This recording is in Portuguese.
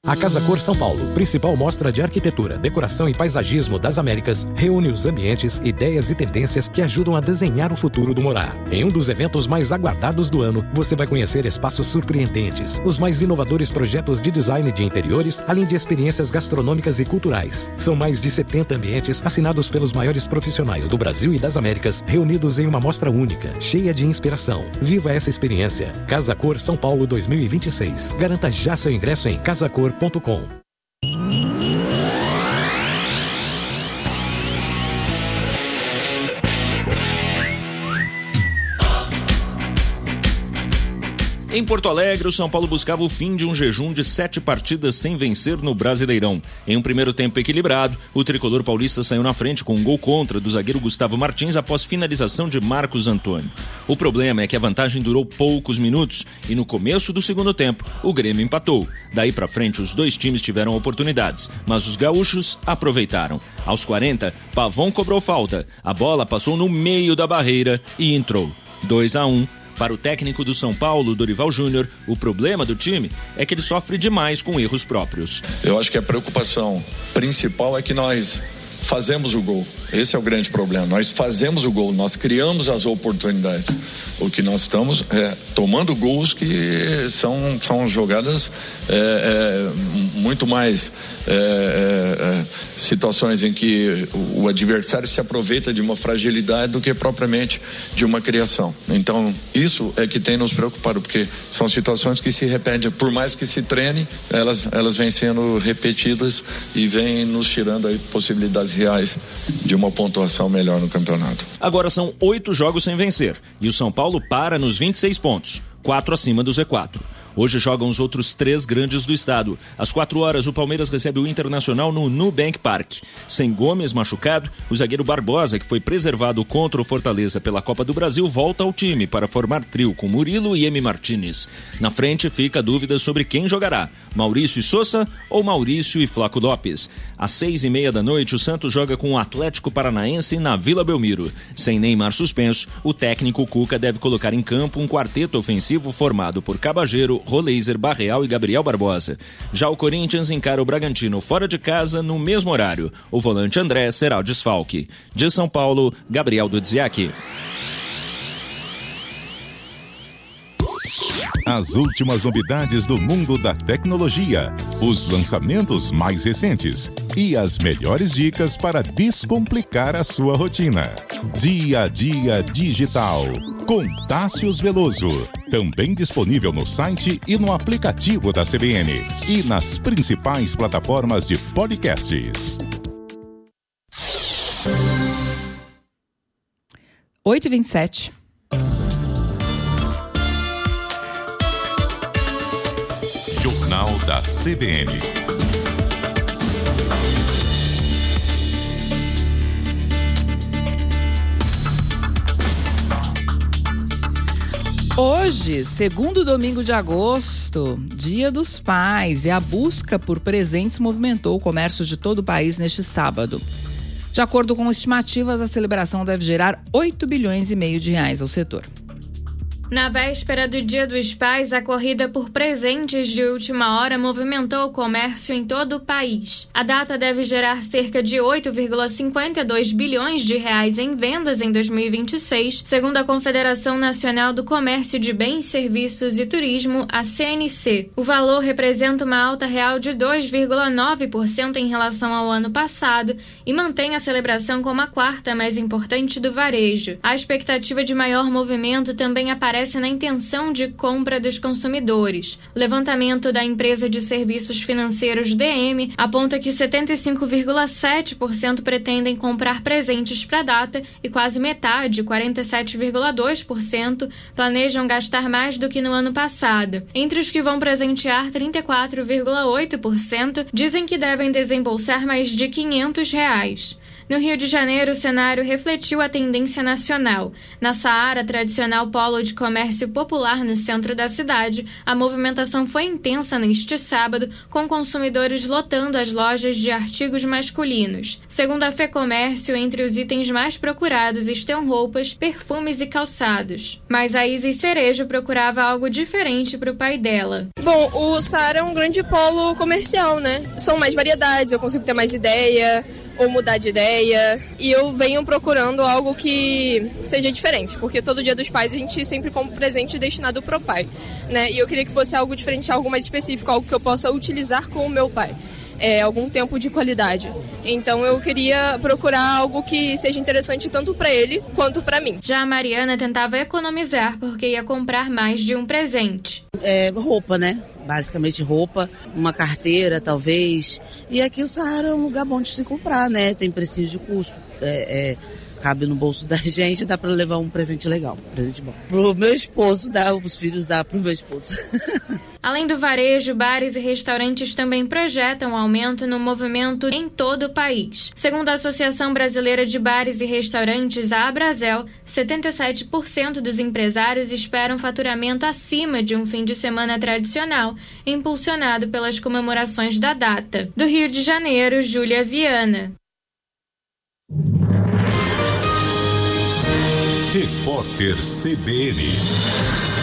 A Casa Cor São Paulo, principal mostra de arquitetura, decoração e paisagismo das Américas, reúne os ambientes, ideias e tendências que ajudam a desenhar o futuro do morar. Em um dos eventos mais aguardados do ano, você vai conhecer espaços surpreendentes, os mais inovadores projetos de design de interiores, além de experiências gastronômicas e culturais. São mais de 70 ambientes assinados pelos maiores profissionais do Brasil e das Américas, reunidos em uma mostra única, cheia de inspiração. Viva essa experiência. Casa Cor São Paulo 2026. Garanta já seu ingresso em casacor.com. Em Porto Alegre, o São Paulo buscava o fim de um jejum de 7 partidas sem vencer no Brasileirão. Em um primeiro tempo equilibrado, o tricolor paulista saiu na frente com um gol contra do zagueiro Gustavo Martins após finalização de Marcos Antônio. O problema é que a vantagem durou poucos minutos e no começo do segundo tempo, o Grêmio empatou. Daí pra frente, os dois times tiveram oportunidades, mas os gaúchos aproveitaram. Aos 40, Pavon cobrou falta. A bola passou no meio da barreira e entrou. 2-1. Para o técnico do São Paulo, Dorival Júnior, o problema do time é que ele sofre demais com erros próprios. Eu acho que a preocupação principal é que nós fazemos o gol. Esse é o grande problema. Nós fazemos o gol, nós criamos as oportunidades. O que nós estamos tomando gols que são jogadas muito mais situações em que o adversário se aproveita de uma fragilidade do que propriamente de uma criação. Então, isso é que tem nos preocupado, porque são situações que se repetem, por mais que se treine, elas vêm sendo repetidas e vêm nos tirando aí possibilidades reais de uma pontuação melhor no campeonato. Agora são 8 jogos sem vencer e o São Paulo para nos 26 pontos, 4 acima do Z4. Hoje jogam os outros 3 grandes do estado. Às 4 horas, o Palmeiras recebe o Internacional no Nubank Park. Sem Gomes machucado, o zagueiro Barbosa, que foi preservado contra o Fortaleza pela Copa do Brasil, volta ao time para formar trio com Murilo e Emi Martínez. Na frente fica a dúvida sobre quem jogará, Maurício e Sousa ou Maurício e Flaco Lopes. Às 6:30 da noite, o Santos joga com o Atlético Paranaense na Vila Belmiro. Sem Neymar suspenso, o técnico Cuca deve colocar em campo um quarteto ofensivo formado por Cabageiro, Roleiser, Barreal e Gabriel Barbosa. Já o Corinthians encara o Bragantino fora de casa no mesmo horário. O volante André será o desfalque. De São Paulo, Gabriel Dudziak. As últimas novidades do mundo da tecnologia, os lançamentos mais recentes e as melhores dicas para descomplicar a sua rotina. Dia a Dia Digital, com Tássius Veloso. Também disponível no site e no aplicativo da CBN e nas principais plataformas de podcasts. 8h27. Jornal da CBN. Hoje, segundo domingo de agosto, Dia dos Pais, e a busca por presentes movimentou o comércio de todo o país neste sábado. De acordo com estimativas, a celebração deve gerar 8,5 bilhões de reais ao setor. Na véspera do Dia dos Pais, a corrida por presentes de última hora movimentou o comércio em todo o país. A data deve gerar cerca de 8,52 bilhões de reais em vendas em 2026, segundo a Confederação Nacional do Comércio de Bens, Serviços e Turismo, a CNC. O valor representa uma alta real de 2,9% em relação ao ano passado e mantém a celebração como a quarta mais importante do varejo. A expectativa de maior movimento também aparece na intenção de compra dos consumidores. O levantamento da empresa de serviços financeiros DM aponta que 75,7% pretendem comprar presentes para a data e quase metade, 47,2%, planejam gastar mais do que no ano passado. Entre os que vão presentear, 34,8% dizem que devem desembolsar mais de R$500. No Rio de Janeiro, o cenário refletiu a tendência nacional. Na Saara, tradicional polo de comércio popular no centro da cidade, a movimentação foi intensa neste sábado, com consumidores lotando as lojas de artigos masculinos. Segundo a FEComércio, entre os itens mais procurados estão roupas, perfumes e calçados. Mas a Isis Cerejo procurava algo diferente para o pai dela. Bom, o Saara é um grande polo comercial, né? São mais variedades, eu consigo ter mais ideia ou mudar de ideia, e eu venho procurando algo que seja diferente, porque todo Dia dos Pais a gente sempre compra presente destinado pro pai, né? E eu queria que fosse algo diferente, algo mais específico, algo que eu possa utilizar com o meu pai. Algum tempo de qualidade. Então eu queria procurar algo que seja interessante tanto para ele quanto para mim. Já a Mariana tentava economizar porque ia comprar mais de um presente. Roupa, né? Basicamente roupa, uma carteira talvez. E aqui o Saara é um lugar bom de se comprar, né? Tem precinho de custo. Cabe no bolso da gente, dá para levar um presente legal, um presente bom. Pro meu esposo, os filhos dá pro meu esposo. Além do varejo, bares e restaurantes também projetam um aumento no movimento em todo o país. Segundo a Associação Brasileira de Bares e Restaurantes, a Abrazel, 77% dos empresários esperam faturamento acima de um fim de semana tradicional, impulsionado pelas comemorações da data. Do Rio de Janeiro, Júlia Viana. Repórter CBN.